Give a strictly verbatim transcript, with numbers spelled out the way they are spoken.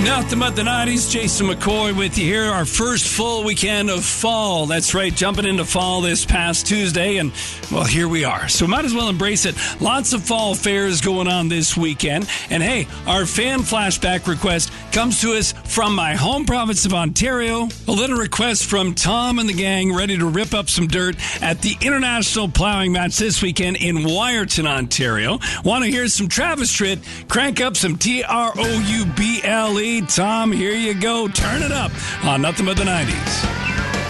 Nothing but the nineties. Jason McCoy with you here. Our first full weekend of fall. That's right, jumping into fall this past Tuesday. And, well, here we are. So might as well embrace it. Lots of fall fairs going on this weekend. And, hey, our fan flashback request comes to us from my home province of Ontario. A little request from Tom and the gang ready to rip up some dirt at the International Plowing Match this weekend in Wyerton, Ontario. Want to hear some Travis Tritt? Crank up some T R O U B L E. Tom, here you go. Turn it up on Nothing But the nineties.